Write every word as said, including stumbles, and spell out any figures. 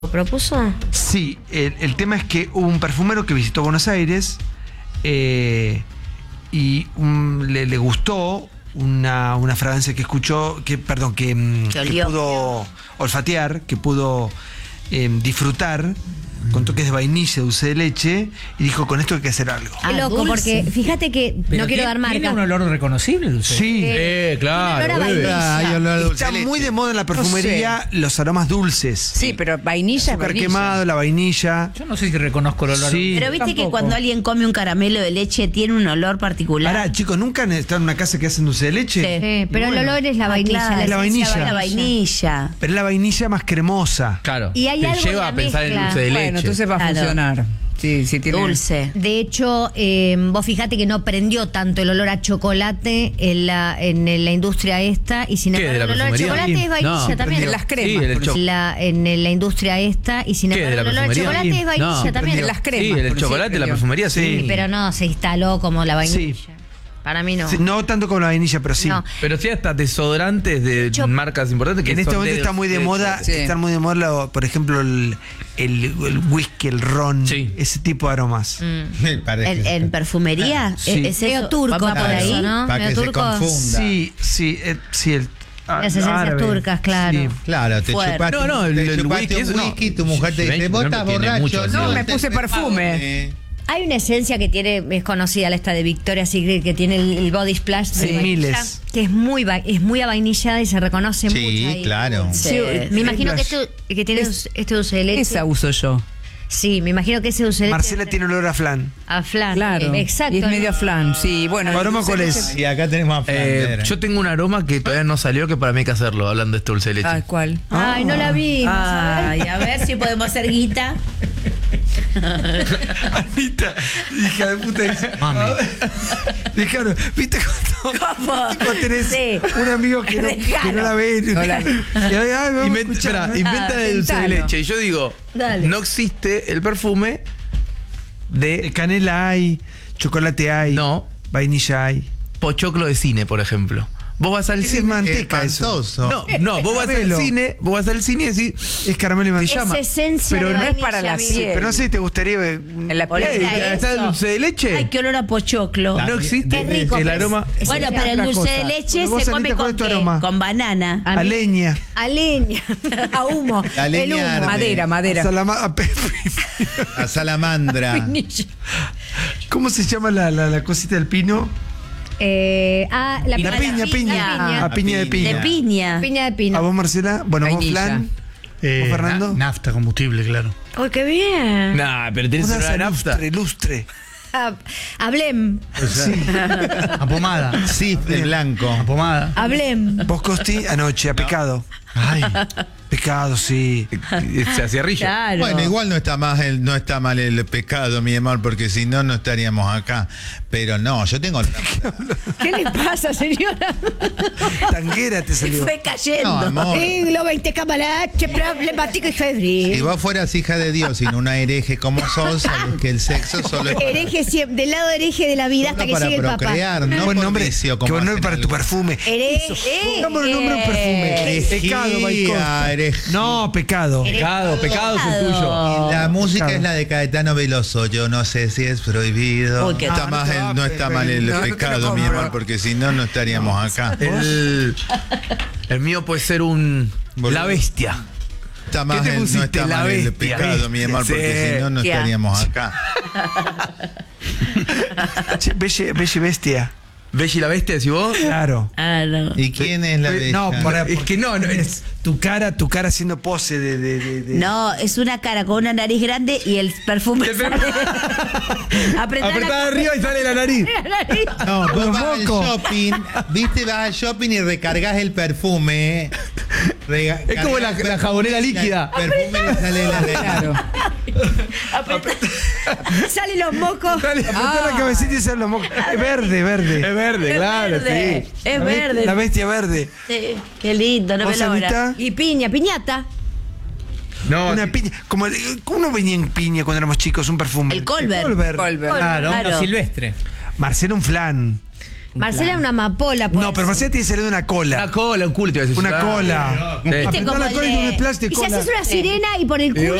¿Propuso? Sí, el, el tema es que hubo un perfumero que visitó Buenos Aires eh, y um, le, le gustó una, una fragancia que escuchó, que perdón, que, que, que pudo olfatear, que pudo eh, disfrutar, con toques de vainilla, dulce de leche, y dijo, con esto hay que hacer algo. Qué loco, dulce. Porque fíjate que Pero no quiero dar marca. ¿Tiene un olor reconocible, dulce? Sí, eh, claro. Olor a vainilla. Hay olor a dulce está de leche. muy de moda en la perfumería No sé. los aromas dulces. Sí, pero vainilla es Azúcar vainilla. quemado, la vainilla. Yo no sé si reconozco el olor. Sí. Pero viste Tampoco. que cuando alguien come un caramelo de leche tiene un olor particular. Pará, chicos, ¿nunca han estado en una casa que hacen dulce de leche? Sí. Sí, pero Bueno. el olor es la vainilla. Ah, claro, es la esencia vainilla. La vainilla. Pero es la vainilla más cremosa. Claro. Y hay te algo en lleva la a pensar en mezcla. dulce de leche. Bueno, entonces va a Claro. funcionar. Sí, sí tiene Dulce. De hecho, eh, vos fijate que no prendió tanto el olor a chocolate en la, en la industria esta, y sin ¿Qué, embargo de el la olor a perfumería? chocolate es vainilla No, también. En las cremas. Sí, el por cho- La, en la industria esta, y sin ¿Qué, embargo de el la olor a perfumería? chocolate es vainilla No, también. En las cremas. Sí, el por chocolate, ejemplo. la perfumería, sí. Sí, pero no se instaló como la vainilla. Sí. Para mí no. Sí, no tanto como la vainilla, pero sí. No. Pero sí, hasta desodorantes de Hecho- marcas importantes que En este son momento de- está muy de moda, Sí. están muy de moda, lo- por ejemplo, el, el, el whisky, el ron, Sí. ese tipo de aromas. Mm. Me parece. En, en perfumería Sí. es, es Medio eso. turco Va por por ahí. eso, ¿no? Para Medio que se turco. confunda. Sí, sí, eh, sí. El, ah, Las esencias árabe. turcas, claro. Sí. Claro, te Fuerte. chupaste, No, no, el- te el chupaste whisky, un eso no. whisky, tu mujer te Givenchy, dice, por vos ejemplo, estás tiene borracho. mucho No, olor. me puse perfume. Hay una esencia que tiene, es conocida, la esta de Victoria's Secret, que tiene el, el body splash de Sí, vainilla, miles. que es muy va- es muy avainillada y se reconoce Sí, mucho ahí. claro. Sí, Sí, me imagino que, Splash. este, que tiene este dulce de leche. Esa uso yo. Sí, me imagino que ese dulce de leche. Marcela tiene olor a flan. A flan. Claro. eh, Exacto. Y es medio flan, sí. Bueno, ¿Tu aroma el- cuál es? Y acá tenemos a Eh, Flandera. yo tengo un aroma que todavía no salió, que para mí hay que hacerlo, hablando de este dulce de leche. Ah, ¿cuál? Ay, no la vi. Ay, a ver si podemos hacer guita. Anita, hija de puta. Dice, Mami. Dijeron, ¿viste cuando, ¿Cómo? cuando tenés Sí. un amigo que no, que no la ve? No la- Y, ay, ay, vamos a Inventa, escuchar, espera, ¿no? inventa Ah, el dulce de inventalo. leche. Y yo digo, Dale. no existe el perfume De de canela hay, chocolate hay, No. vainilla hay. pochoclo de cine, por ejemplo. Vos vas al Ese es cine. manteca eso. Espantoso. No, no, vos vas al Caramelo. cine, vos vas al cine y decís, Es caramelo y manteca. llama. Es esencia Pero de no es vainilla, para la amigo. piel. Pero no sé si te gustaría. eh, En la piel. "Ey, Era ¿está el eso. dulce de leche? Ay, qué olor a pochoclo. No existe Es rico, el pero aroma. es- Bueno, es pero el otra dulce cosa. de leche Bueno, vos, se come Anita, ¿cuál con es tu qué? aroma? Con banana. A A mí- leña. A leña. A humo. La El leña humo. arde. Madera, madera. Salama- a pe- A salamandra. Vainilla. ¿Cómo se llama la, la, la cosita del pino? Eh, ah, la, La piña, piña. La A piña de De piña. piña. piña de ¿A pino. vos, Marcela? Bueno, vos, Vainilla. Flan. Eh, ¿Vos, Fernando? na- nafta, combustible, claro. ¡Ay, qué bien! Nah, pero tenés Vos una das a nafta. lustre, lustre. Ah, hablem. A pomada. Sí, de blanco. A pomada. Hablem. Vos, Costi, anoche, a pecado. Ay. Pecado, sí. Se cierrilla. Claro. Bueno, igual no está más el, no está mal el pecado, mi amor, porque si no, no estaríamos acá. Pero no, yo tengo. ¿Qué le pasa, señora? Tanguera te salió. Fue cayendo. No, amor. Siglo veinte cambalache, problemático y febril. Si vos fueras hija de Dios y no una hereje como sos, sabes que el sexo solo es para, Hereje siempre, del lado hereje de la vida hasta solo que para llegue el papá. procrear, no Buen por nombre. vicio, Qué como buen nombre hacen para tu algunos. perfume. Hereje. Pongámosle un nombre a un perfume. Herejía, Pecado, Baicosta. herejía. No, pecado. Pecado, pecado es el tuyo. La música Claro. es la de Caetano Veloso. Yo no sé si es prohibido. Uy, qué no, está no más te el- va, no está Pepe. mal el No, no te lo pecado, mi compro. amor, porque si no, no estaríamos acá. El, el mío puede ser un. Boludo. La bestia. Está más ¿Qué te el- no pusiste? está La mal el bestia. pecado, mi amor, Sí. porque si no, no Ya. estaríamos acá. Che, Belle, Belle Bestia. ¿Bella y la bestia, decís vos? Claro. Ah, no. ¿Y quién es la bella? No, para, Es que no, no es. Tu cara, tu cara haciendo pose de. de, de, de- No, es una cara con una nariz grande y el perfume El sale. Apretá la- Apretá arriba y sale la nariz. No, vos Los vas al mocos. shopping, viste, vas al shopping y recargas el perfume. Rega- Es como la- cargas la el jabonera perfume, líquida. El perfume le sale de la Claro. Salen los mocos. Dale, apretá la cabecita y sale los mocos. Es verde, verde. Es verde, Es claro, verde. sí. Es La be- verde. La bestia verde. Sí, qué lindo, no me ¿Vos, la hora. Anita? Y piña, piñata. No, Una sí. piña. Como uno venía en piña cuando éramos chicos, un perfume. El Colbert. Colbert. Colbert. Claro, Claro. silvestre. Marcelo, un flan. Marcela es una amapola. pues. No, pero Marcela tiene que ser de una cola. Una cola, un culo te iba a decir. Una Ah, cola. sí. ¿Viste Apretá cómo la cola y le- un splash de Y si cola. haces una sirena y por el culo